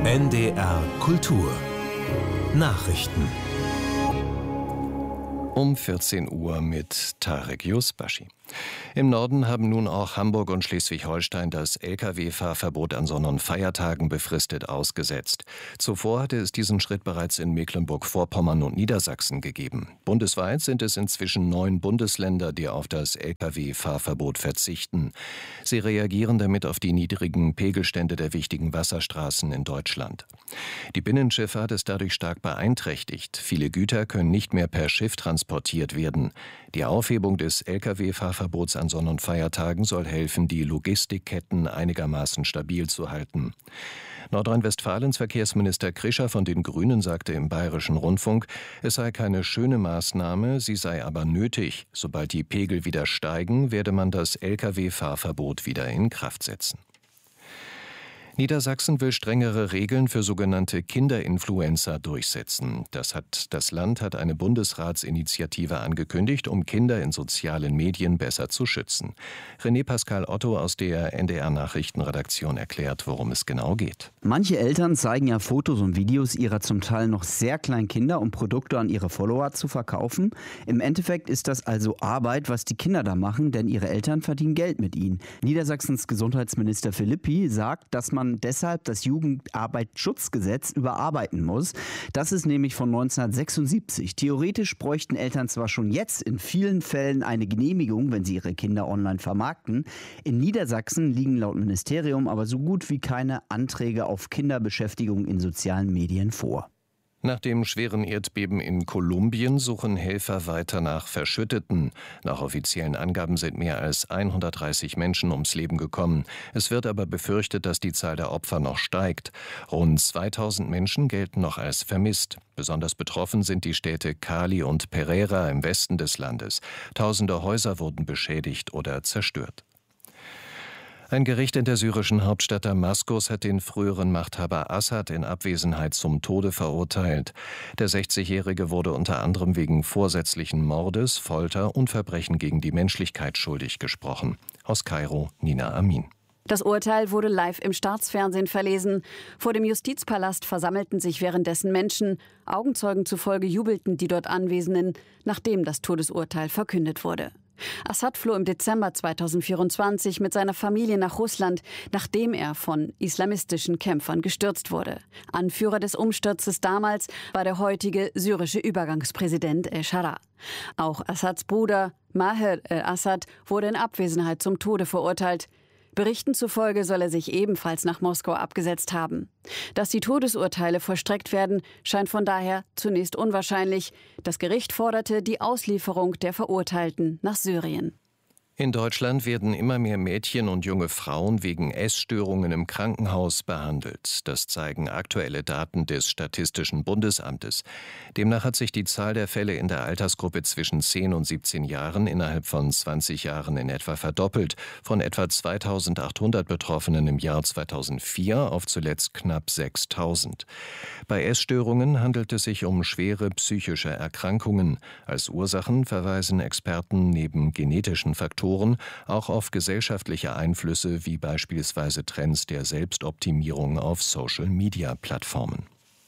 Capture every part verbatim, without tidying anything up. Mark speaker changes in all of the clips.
Speaker 1: N D R Kultur Nachrichten
Speaker 2: Um vierzehn Uhr mit Tarek Yusbashi. Im Norden haben nun auch Hamburg und Schleswig-Holstein das L K W-Fahrverbot an Sonn- und Feiertagen befristet ausgesetzt. Zuvor hatte es diesen Schritt bereits in Mecklenburg-Vorpommern und Niedersachsen gegeben. Bundesweit sind es inzwischen neun Bundesländer, die auf das L K W-Fahrverbot verzichten. Sie reagieren damit auf die niedrigen Pegelstände der wichtigen Wasserstraßen in Deutschland. Die Binnenschifffahrt ist dadurch stark beeinträchtigt. Viele Güter können nicht mehr per Schiff transportiert werden. Die Aufhebung des L K W-Fahrverbots an Sonn- und Feiertagen soll helfen, die Logistikketten einigermaßen stabil zu halten. Nordrhein-Westfalens Verkehrsminister Krischer von den Grünen sagte im Bayerischen Rundfunk, es sei keine schöne Maßnahme, sie sei aber nötig. Sobald die Pegel wieder steigen, werde man das L K W-Fahrverbot wieder in Kraft setzen. Niedersachsen will strengere Regeln für sogenannte Kinderinfluencer durchsetzen. Das, hat, das Land hat eine Bundesratsinitiative angekündigt, um Kinder in sozialen Medien besser zu schützen. René Pascal Otto aus der N D R-Nachrichtenredaktion erklärt, worum es genau geht.
Speaker 3: Manche Eltern zeigen ja Fotos und Videos ihrer zum Teil noch sehr kleinen Kinder, um Produkte an ihre Follower zu verkaufen. Im Endeffekt ist das also Arbeit, was die Kinder da machen, denn ihre Eltern verdienen Geld mit ihnen. Niedersachsens Gesundheitsminister Philippi sagt, dass man deshalb das Jugendarbeitsschutzgesetz überarbeiten muss. Das ist nämlich von neunzehnhundertsechsundsiebzig. Theoretisch bräuchten Eltern zwar schon jetzt in vielen Fällen eine Genehmigung, wenn sie ihre Kinder online vermarkten. In Niedersachsen liegen laut Ministerium aber so gut wie keine Anträge auf Kinderbeschäftigung in sozialen Medien vor.
Speaker 2: Nach dem schweren Erdbeben in Kolumbien suchen Helfer weiter nach Verschütteten. Nach offiziellen Angaben sind mehr als hundertdreißig Menschen ums Leben gekommen. Es wird aber befürchtet, dass die Zahl der Opfer noch steigt. Rund zweitausend Menschen gelten noch als vermisst. Besonders betroffen sind die Städte Cali und Pereira im Westen des Landes. Tausende Häuser wurden beschädigt oder zerstört. Ein Gericht in der syrischen Hauptstadt Damaskus hat den früheren Machthaber Assad in Abwesenheit zum Tode verurteilt. Der sechzigjährige wurde unter anderem wegen vorsätzlichen Mordes, Folter und Verbrechen gegen die Menschlichkeit schuldig gesprochen. Aus Kairo, Nina Amin.
Speaker 4: Das Urteil wurde live im Staatsfernsehen verlesen. Vor dem Justizpalast versammelten sich währenddessen Menschen. Augenzeugen zufolge jubelten die dort Anwesenden, nachdem das Todesurteil verkündet wurde. Assad floh im Dezember zweitausendvierundzwanzig mit seiner Familie nach Russland, nachdem er von islamistischen Kämpfern gestürzt wurde. Anführer des Umsturzes damals war der heutige syrische Übergangspräsident El-Shara. Auch Assads Bruder Maher el-Assad wurde in Abwesenheit zum Tode verurteilt. Berichten zufolge soll er sich ebenfalls nach Moskau abgesetzt haben. Dass die Todesurteile vollstreckt werden, scheint von daher zunächst unwahrscheinlich. Das Gericht forderte die Auslieferung der Verurteilten nach Syrien.
Speaker 2: In Deutschland werden immer mehr Mädchen und junge Frauen wegen Essstörungen im Krankenhaus behandelt. Das zeigen aktuelle Daten des Statistischen Bundesamtes. Demnach hat sich die Zahl der Fälle in der Altersgruppe zwischen zehn und siebzehn Jahren innerhalb von zwanzig Jahren in etwa verdoppelt. Von etwa zweitausendachthundert Betroffenen im Jahr zweitausendvier auf zuletzt knapp sechstausend. Bei Essstörungen handelt es sich um schwere psychische Erkrankungen. Als Ursachen verweisen Experten neben genetischen Faktoren auch auf gesellschaftliche Einflüsse wie beispielsweise Trends der Selbstoptimierung auf Social-Media-Plattformen.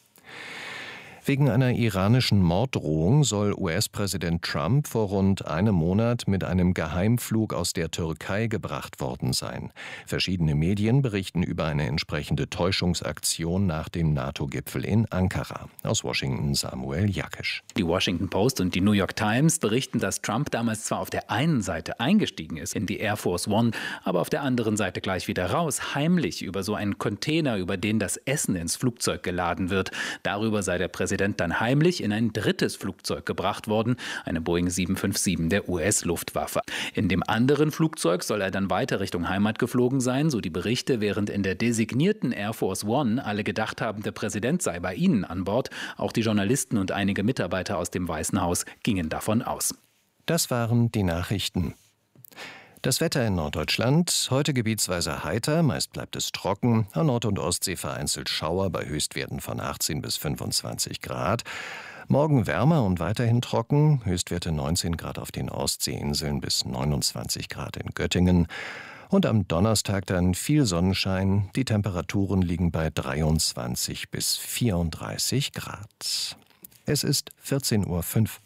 Speaker 2: Wegen einer iranischen Morddrohung soll U S-Präsident Trump vor rund einem Monat mit einem Geheimflug aus der Türkei gebracht worden sein. Verschiedene Medien berichten über eine entsprechende Täuschungsaktion nach dem NATO-Gipfel in Ankara. Aus Washington Samuel Jakisch.
Speaker 5: Die Washington Post und die New York Times berichten, dass Trump damals zwar auf der einen Seite eingestiegen ist in die Air Force One, aber auf der anderen Seite gleich wieder raus, heimlich über so einen Container, über den das Essen ins Flugzeug geladen wird. Darüber sei der Präsident dann heimlich in ein drittes Flugzeug gebracht worden, eine Boeing sieben fünf sieben der U S-Luftwaffe. In dem anderen Flugzeug soll er dann weiter Richtung Heimat geflogen sein, so die Berichte, während in der designierten Air Force One alle gedacht haben, der Präsident sei bei ihnen an Bord. Auch die Journalisten und einige Mitarbeiter aus dem Weißen Haus gingen davon aus.
Speaker 2: Das waren die Nachrichten. Das Wetter in Norddeutschland, heute gebietsweise heiter, meist bleibt es trocken, an Nord- und Ostsee vereinzelt Schauer bei Höchstwerten von achtzehn bis fünfundzwanzig Grad. Morgen wärmer und weiterhin trocken, Höchstwerte neunzehn Grad auf den Ostseeinseln bis neunundzwanzig Grad in Göttingen. Und am Donnerstag dann viel Sonnenschein. Die Temperaturen liegen bei dreiundzwanzig bis vierunddreißig Grad. Es ist vierzehn Uhr fünf.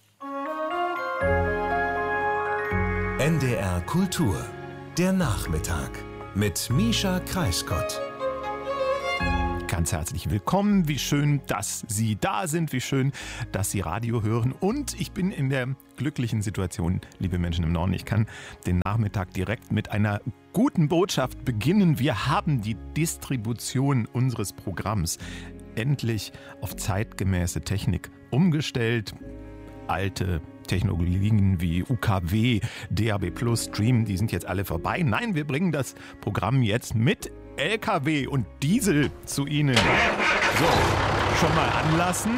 Speaker 1: N D R Kultur. Der Nachmittag mit Mischa Kreisgott.
Speaker 6: Ganz herzlich willkommen. Wie schön, dass Sie da sind. Wie schön, dass Sie Radio hören. Und ich bin in der glücklichen Situation, liebe Menschen im Norden, ich kann den Nachmittag direkt mit einer guten Botschaft beginnen. Wir haben die Distribution unseres Programms endlich auf zeitgemäße Technik umgestellt. Alte Technologien wie U K W, D A B plus, Stream, die sind jetzt alle vorbei. Nein, wir bringen das Programm jetzt mit L K W und Diesel zu Ihnen. So, schon mal anlassen.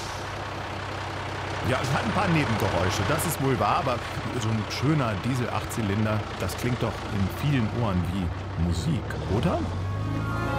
Speaker 6: Ja, es hat ein paar Nebengeräusche, das ist wohl wahr, aber so ein schöner Diesel-Achtzylinder, das klingt doch in vielen Ohren wie Musik, oder?